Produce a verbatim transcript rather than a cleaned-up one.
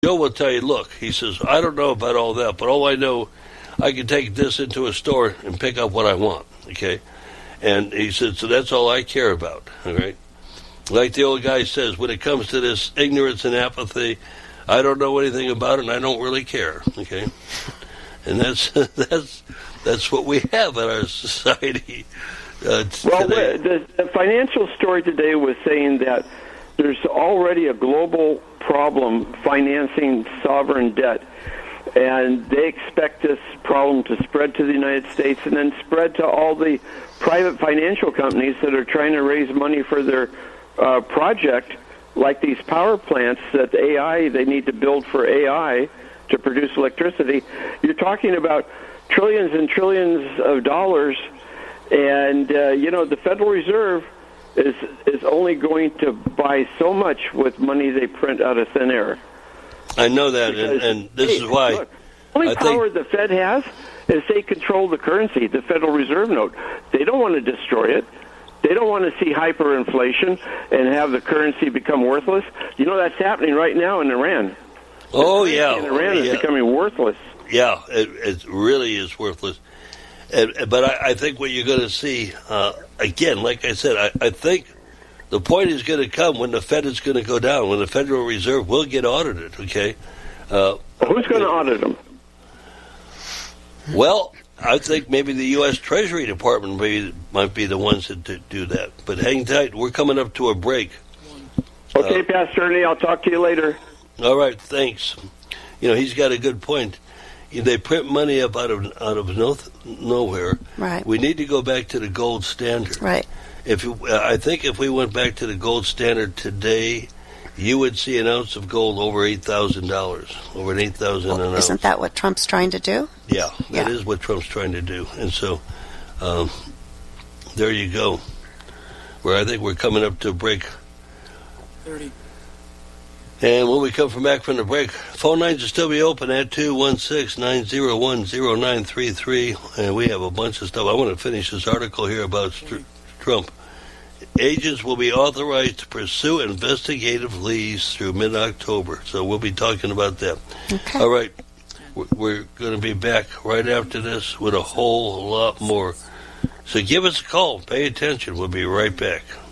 Joe will tell you, look, he says, I don't know about all that, but all I know, I can take this into a store and pick up what I want, okay? And he said, so that's all I care about, all right? Like the old guy says, when it comes to this ignorance and apathy, I don't know anything about it, and I don't really care, okay? And that's that's that's what we have in our society uh, well, today. the, the financial story today was saying that there's already a global problem financing sovereign debt, and they expect this problem to spread to the United States and then spread to all the private financial companies that are trying to raise money for their uh, project, like these power plants that A I, they need to build for A I to produce electricity. You're talking about trillions and trillions of dollars, and, uh, you know, the Federal Reserve is is only going to buy so much with money they print out of thin air. I know that, and, and this hey, is why. Look, the only I power think, the Fed has is they control the currency, the Federal Reserve note. They don't want to destroy it. They don't want to see hyperinflation and have the currency become worthless. You know, that's happening right now in Iran. Oh, yeah. And Iran is yeah. becoming worthless. Yeah, it, it really is worthless. And, but I, I think what you're going to see, uh, again, like I said, I, I think the point is going to come when the Fed is going to go down, when the Federal Reserve will get audited, okay? Uh, Who's going to audit them? Well, I think maybe the U S Treasury Department may, might be the ones that do, do that. But hang tight. We're coming up to a break. Okay, uh, Pastor Ernie, I'll talk to you later. All right, thanks. You know, he's got a good point. They print money up out of out of no, nowhere. Right. We need to go back to the gold standard. Right. If you, I think if we went back to the gold standard today, you would see an ounce of gold over eight thousand dollars, over an eight thousand well, an ounce. Isn't that what Trump's trying to do? Yeah, that yeah. is what Trump's trying to do. And so, um, there you go. Where I think we're coming up to a break. thirty. And when we come from back from the break, phone lines will still be open at two one six, nine zero one, zero nine three three. And we have a bunch of stuff. I want to finish this article here about St- Trump. Agents will be authorized to pursue investigative leads through mid-October. So we'll be talking about that. Okay. All right. We're going to be back right after this with a whole lot more. So give us a call. Pay attention. We'll be right back.